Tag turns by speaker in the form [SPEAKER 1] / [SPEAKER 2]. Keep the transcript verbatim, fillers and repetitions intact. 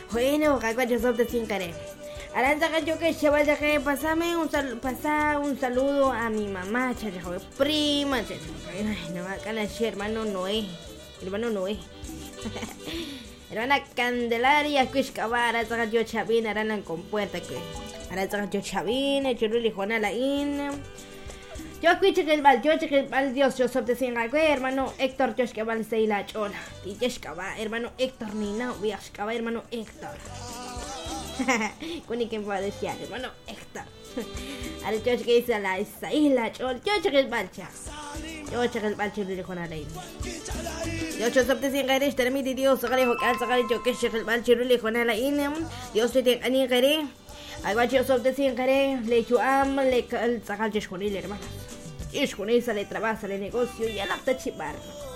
[SPEAKER 1] Bueno, cacuacho sobte sin querer. Aranza cacho que se vaya que pasame un sal, pasa un saludo a mi mamá, chacho, prima, chacho. Ay, no, acá nació hermano Noé, hermano Noé. Hermana Candelaria, que es cabara, yo chavina, aranan con puerta que. Aranza yo chavina, churuli Juana la in. Yo escucho que el bal, yo que el bal Dios, yo sobte sin algo, hermano Héctor, yo es que bal se la chola. Y yo es que va, hermano Héctor, ni no, voy a escabar, hermano Héctor. Kuni que puedo decir, hermano Héctor. Ahora yo que dice la esa isla, yo que el balcha. Yo que el balcha de Juana la in. Yo yo sobte sin gares, termite Dios, gare hocal, gare yo que el balcha de Juana la in. Dios te tiene ani gare. Algo yo sobte sin gare, le yo am, le sacar yo con él, hermano. Y con esa le trabaja el negocio y a la tachibar.